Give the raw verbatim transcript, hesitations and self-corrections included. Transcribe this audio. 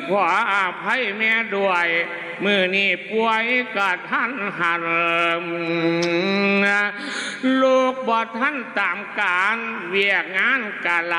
ขออภัยแม่ด้วยมือนี้ป่วยกัดท่านหันลูกบ่ท่านตามการเวียกงานกะล